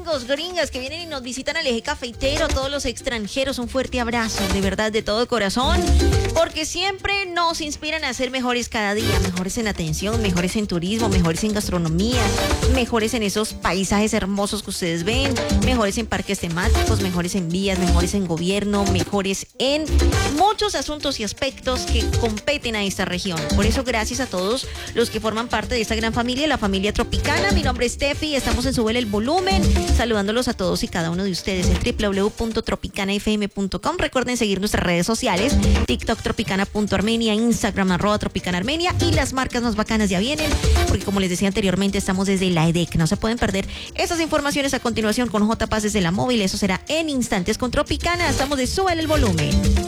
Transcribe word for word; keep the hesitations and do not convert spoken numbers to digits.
gringos, gringas que vienen y nos visitan al eje cafetero, todos los extranjeros, un fuerte abrazo, de verdad, de todo corazón, porque siempre nos inspiran a ser mejores cada día, mejores en atención, mejores en turismo, mejores en gastronomía, mejores en esos paisajes hermosos que ustedes ven, mejores en parques temáticos, mejores en vías, mejores en gobierno, mejores en muchos asuntos y aspectos que competen a esta región. Por eso, gracias a todos los que forman parte de esta gran familia, la familia Tropicana. Mi nombre es Steffi, estamos en Súbele el Volumen, saludándolos a todos y cada uno de ustedes en doble u doble u doble u punto tropicana f m punto com. Recuerden seguir nuestras redes sociales, TikTok tropicana punto armenia, Instagram arroba tropicana armenia, y las marcas más bacanas ya vienen, porque como les decía anteriormente, estamos desde la E D E C. No se pueden perder estas informaciones a continuación con J Paz desde la móvil. Eso será en instantes con Tropicana. Estamos de Súbele el Volumen.